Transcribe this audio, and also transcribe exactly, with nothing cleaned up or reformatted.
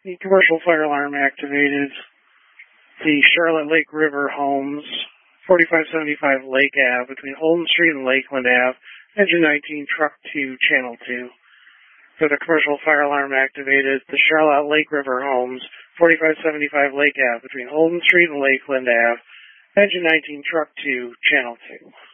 The commercial fire alarm activated. The Charlotte Lake River Homes, forty-five seventy-five Lake Ave, between Holden Street and Lakeland Ave, engine nineteen, truck two, channel two. For the commercial fire alarm activated, the Charlotte Lake River Homes, forty-five seventy-five Lake Ave, between Holden Street and Lakeland Ave, engine nineteen, truck two, channel two.